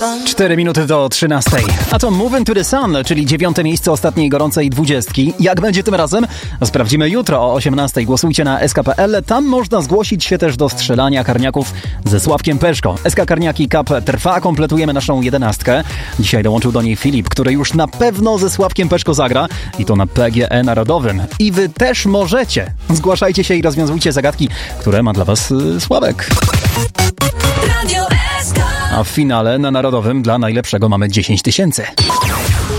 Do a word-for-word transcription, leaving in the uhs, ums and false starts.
Cztery minuty do trzynastej. A to Move Into The Sun, czyli dziewiąte miejsce ostatniej gorącej dwudziestki. Jak będzie tym razem? Sprawdzimy jutro o osiemnastej. Głosujcie na S K kropka P L. Tam można zgłosić się też do strzelania karniaków ze Sławkiem Peszko. S K Karniaki Cup trwa, kompletujemy naszą jedenastkę. Dzisiaj dołączył do niej Filip, który już na pewno ze Sławkiem Peszko zagra i to na P G E Narodowym. I wy też możecie. Zgłaszajcie się i rozwiązujcie zagadki, które ma dla was yy, Sławek. A w finale na Narodowym dla najlepszego mamy dziesięć tysięcy.